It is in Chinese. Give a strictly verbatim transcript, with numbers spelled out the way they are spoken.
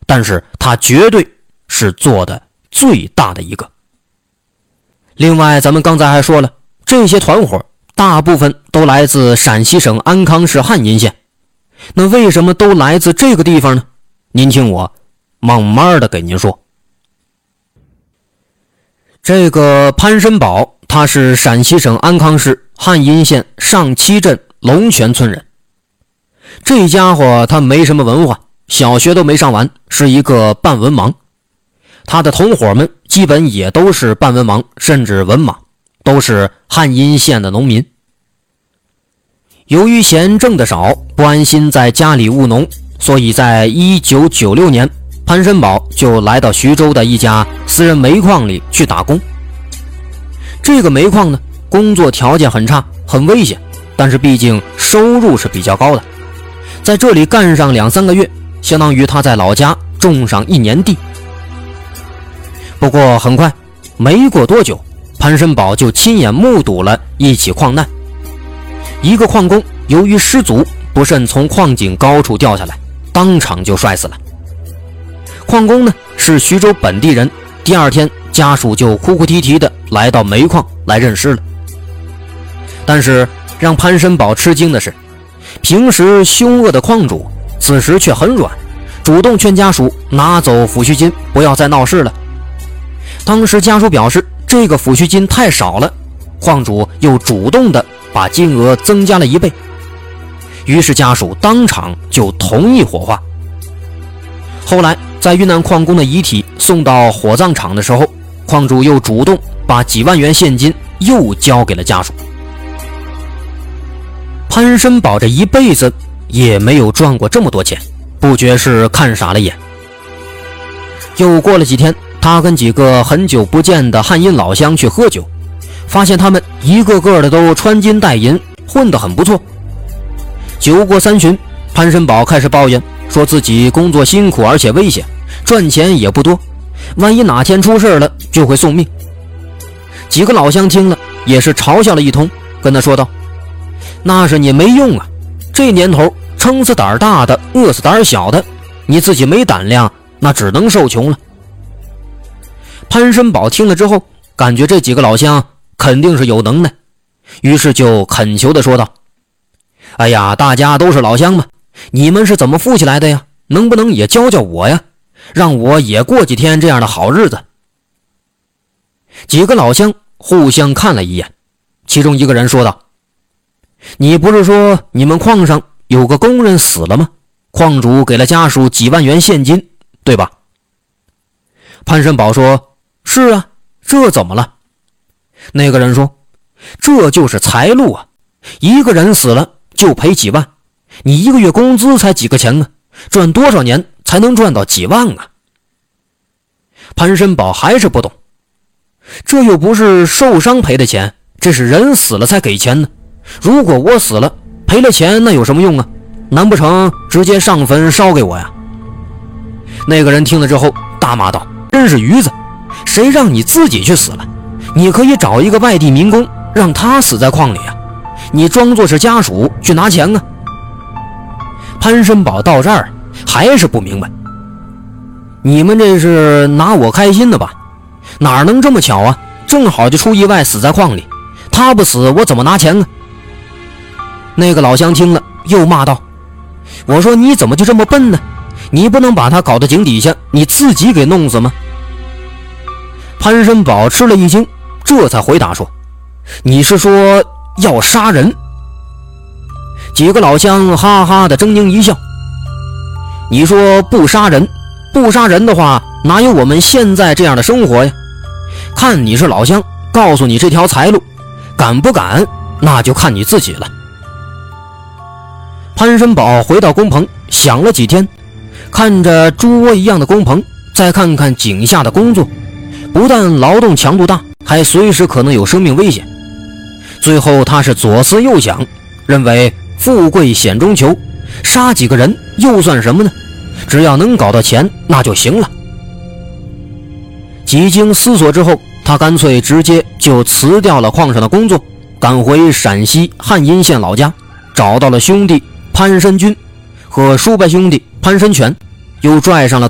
但是他绝对是做的最大的一个。另外咱们刚才还说了，这些团伙大部分都来自陕西省安康市汉阴县，那为什么都来自这个地方呢？您听我慢慢的给您说。这个潘申宝他是陕西省安康市汉阴县上七镇龙泉村人。这家伙他没什么文化，小学都没上完，是一个半文盲。他的同伙们基本也都是半文盲甚至文盲，都是汉阴县的农民。由于嫌挣得少，不安心在家里务农，所以在一九九六年，潘申宝就来到徐州的一家私人煤矿里去打工。这个煤矿呢，工作条件很差，很危险，但是毕竟收入是比较高的，在这里干上两三个月，相当于他在老家种上一年地。不过很快，没过多久，潘申宝就亲眼目睹了一起矿难。一个矿工由于失足不慎从矿井高处掉下来，当场就摔死了。矿工呢是徐州本地人，第二天家属就哭哭啼啼的来到煤矿来认尸了。但是让潘申宝吃惊的是，平时凶恶的矿主此时却很软，主动劝家属拿走抚恤金，不要再闹事了。当时家属表示这个抚恤金太少了，矿主又主动的把金额增加了一倍，于是家属当场就同意火化。后来在遇难矿工的遗体送到火葬场的时候，矿主又主动把几万元现金又交给了家属。潘申宝这一辈子也没有赚过这么多钱，不觉是看傻了眼。又过了几天，他跟几个很久不见的汉阴老乡去喝酒，发现他们一个个的都穿金戴银，混得很不错。酒过三巡，潘申宝开始抱怨，说自己工作辛苦而且危险，赚钱也不多，万一哪天出事了就会送命。几个老乡听了也是嘲笑了一通，跟他说道：那是你没用啊，这年头撑死胆大的饿死胆小的，你自己没胆量，那只能受穷了。潘申宝听了之后，感觉这几个老乡肯定是有能耐，于是就恳求地说道：哎呀，大家都是老乡嘛，你们是怎么富起来的呀？能不能也教教我呀，让我也过几天这样的好日子。几个老乡互相看了一眼，其中一个人说道：你不是说你们矿上有个工人死了吗？矿主给了家属几万元现金，对吧？潘申宝说：是啊，这怎么了？那个人说：这就是财路啊，一个人死了就赔几万，你一个月工资才几个钱啊，赚多少年才能赚到几万啊？潘申宝还是不懂，这又不是受伤赔的钱，这是人死了才给钱呢。如果我死了赔了钱，那有什么用啊？难不成直接上坟烧给我呀？那个人听了之后大骂道：真是愚子，谁让你自己去死了？你可以找一个外地民工，让他死在矿里啊，你装作是家属去拿钱啊。潘申宝到这儿还是不明白，你们这是拿我开心的吧？哪能这么巧啊，正好就出意外死在矿里，他不死我怎么拿钱啊？那个老乡听了又骂道：我说你怎么就这么笨呢？你不能把他搞到井底下，你自己给弄死吗？潘申宝吃了一惊，这才回答说：你是说要杀人？几个老乡哈哈的狰狞一笑。你说不杀人，不杀人的话，哪有我们现在这样的生活呀？看你是老乡，告诉你这条财路，敢不敢那就看你自己了。潘申宝回到工棚，想了几天，看着猪窝一样的工棚，再看看井下的工作，不但劳动强度大，还随时可能有生命危险。最后他是左思右想，认为富贵险中求，杀几个人又算什么呢？只要能搞到钱那就行了。几经思索之后，他干脆直接就辞掉了矿上的工作，赶回陕西汉阴县老家，找到了兄弟潘申军和叔伯兄弟潘申全，又拽上了